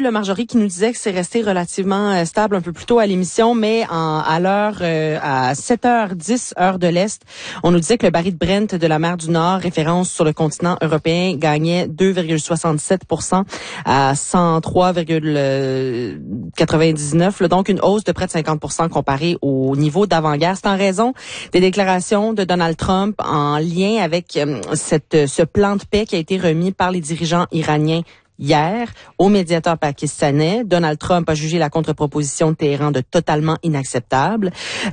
là, Marjorie, qui nous disait que c'est resté relativement stable un peu plus tôt à l'émission, mais à l'heure, à 7h10, heure de l'Est, on nous disait que le baril de Brent de la mer du Nord, référence sur le continent européen, gagnait 2,67% à 103,99, donc une hausse de près de 50% comparée au niveau d'avant-guerre. C'est en raison des déclarations de Donald Trump en lien avec ce plan de paix qui a été remis par les dirigeants iraniens hier au médiateur pakistanais. Donald Trump a jugé la contre-proposition de Téhéran de totalement inacceptable.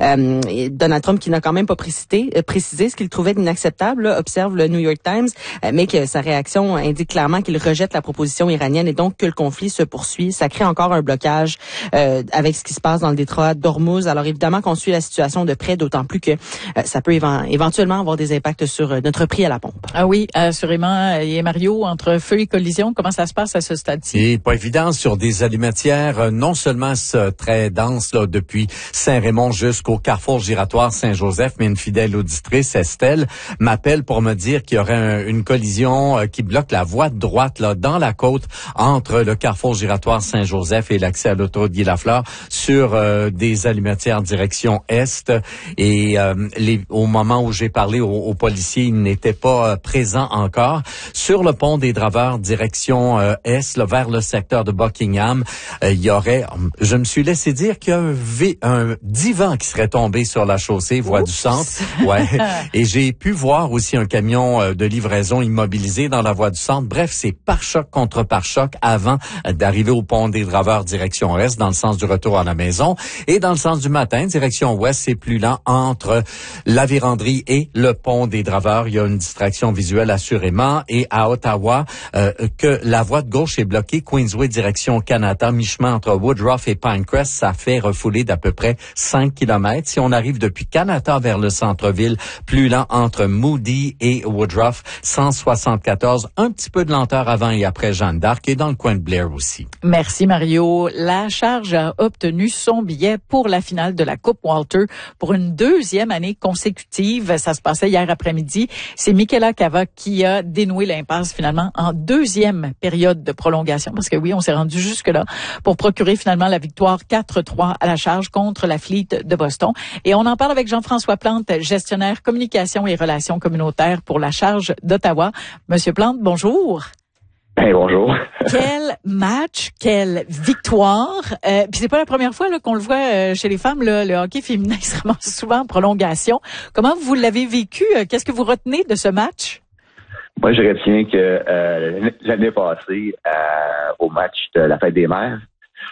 Donald Trump qui n'a quand même pas précisé ce qu'il trouvait d'inacceptable, là, observe le New York Times, mais que sa réaction indique clairement qu'il rejette la proposition iranienne et donc que le conflit se poursuit. Ça crée encore un blocage avec ce qui se passe dans le détroit d'Ormuz. Alors évidemment qu'on suit la situation de près, d'autant plus que ça peut éventuellement avoir des impacts sur notre prix à la pompe. Ah oui, assurément. Et Mario, entre feu et collision, comment ça se passe à ce stade-ci? Et pas évident sur des allumettières non seulement très denses là, depuis Saint-Raymond jusqu'au carrefour giratoire Saint-Joseph, mais une fidèle auditrice, Estelle, m'appelle pour me dire qu'il y aurait une collision qui bloque la voie de droite là dans la côte entre le carrefour giratoire Saint-Joseph et l'accès à l'autoroute Guy-Lafleur sur des allumettières direction est. Et au moment où j'ai parlé aux policiers, ils n'étaient pas présents encore. Sur le pont des Draveurs direction est, là, vers le secteur de Buckingham, il y aurait, je me suis laissé dire qu'il y a un divan qui serait tombé sur la chaussée, voie du centre. Ouais. Et j'ai pu voir aussi un camion de livraison immobilisé dans la voie du centre. Bref, c'est pare-choc contre pare-choc avant d'arriver au pont des Draveurs direction est, dans le sens du retour à la maison. Et dans le sens du matin, direction ouest, c'est plus lent entre la Vérandrie et le pont des Draveurs. Il y a une distraction visuelle assurément. Et à Ottawa, que la voie de gauche est bloquée, Queensway direction Canada, mi-chemin entre Woodruff et Pinecrest, ça fait refouler d'à peu près 5 km. Si on arrive depuis Canada vers le centre-ville, plus lent entre Moody et Woodruff, 174, un petit peu de lenteur avant et après Jeanne d'Arc et dans le coin de Blair aussi. Merci Mario. La Charge a obtenu son billet pour la finale de la Coupe Walter pour une deuxième année consécutive. Ça se passait hier après-midi. C'est Michaela Cava qui a dénoué l'impasse finalement en deuxième période de prolongation, parce que oui, on s'est rendu jusque-là pour procurer finalement la victoire 4-3 à la Charge contre la Fleet de Boston. Et on en parle avec Jean-François Plante, gestionnaire communication et relations communautaires pour la Charge d'Ottawa. Monsieur Plante, bonjour. Hey, bonjour. Quel match, quelle victoire. Puis c'est pas la première fois là, qu'on le voit chez les femmes, là, le hockey féminin se ramasse souvent en prolongation. Comment vous l'avez vécu? Qu'est-ce que vous retenez de ce match? Moi, je retiens que l'année passée, au match de la Fête des Mères,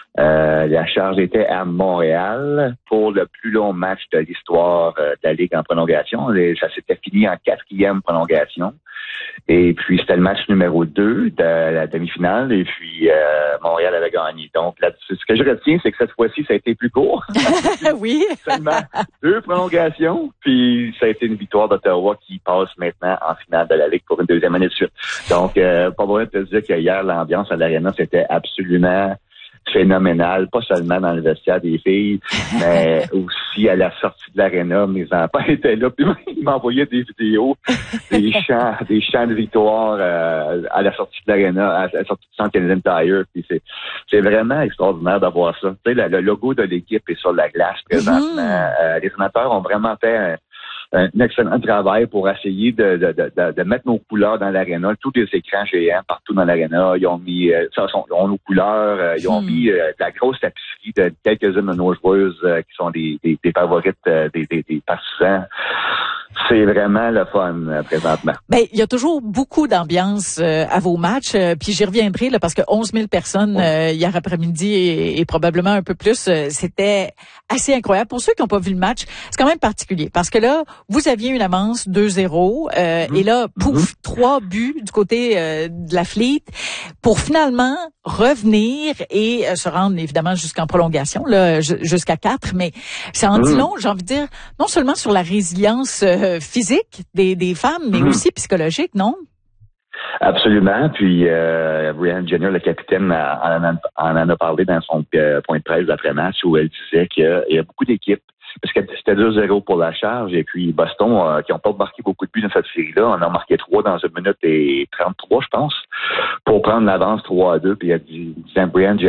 la Charge était à Montréal pour le plus long match de l'histoire de la Ligue en prolongation. Ça s'était fini en 4e prolongation. Et puis, c'était le match numéro 2 de la demi-finale. Et puis, Montréal avait gagné. Donc, ce que je retiens, c'est que cette fois-ci, ça a été plus court. Oui. Seulement 2 prolongations. Puis, ça a été une victoire d'Ottawa qui passe maintenant en finale de la Ligue pour une deuxième année de suite. Donc, pas besoin de te dire qu'hier, l'ambiance à l'Arena, c'était absolument phénoménal, pas seulement dans le vestiaire des filles, mais aussi à la sortie de l'aréna. Mes enfants étaient là, puis ils m'envoyaient des vidéos, des chants de victoire à la sortie de l'aréna, à la sortie du Centre Canadian Tire. Puis c'est vraiment extraordinaire d'avoir ça. Tu sais, le logo de l'équipe est sur la glace présentement. Les sénateurs ont vraiment fait un excellent travail pour essayer de mettre nos couleurs dans l'aréna. Tous les écrans géants partout dans l'aréna, ils ont mis ont nos couleurs, ils ont mis de la grosse tapisserie de quelques-unes de nos joueuses qui sont des favorites des partisans. C'est vraiment le fun présentement. Ben, il y a toujours beaucoup d'ambiance à vos matchs, puis j'y reviendrai là parce que 11 000 personnes hier après-midi et probablement un peu plus, c'était assez incroyable. Pour ceux qui n'ont pas vu le match, c'est quand même particulier parce que là, vous aviez une avance 2-0 et là, pouf, 3 buts du côté de la Fleet pour finalement revenir et se rendre évidemment jusqu'en prolongation, là, jusqu'à 4, mais ça en dit long, j'ai envie de dire, non seulement sur la résilience physique des femmes, mais aussi psychologique, non? Absolument. Puis Brianne Jenner, le capitaine, en a parlé dans son point de presse d'après-match où elle disait qu'il y a beaucoup d'équipes. Parce que c'était 2-0 pour la Charge. Et puis Boston, qui n'ont pas marqué beaucoup de buts dans cette série-là, on a marqué 3 dans 1 minute et 33, je pense, pour prendre l'avance 3-2. Puis elle dit, Brianne